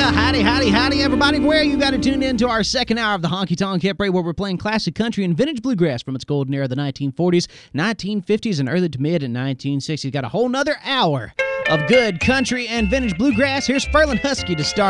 Howdy, everybody. Where you got to tune in to our second hour of the Honky Tonk Hit Parade, where we're playing classic country and vintage bluegrass from its golden era of the 1940s, 1950s, and early to mid and 1960s. Got a whole nother hour of good country and vintage bluegrass. Here's Ferlin Husky to start.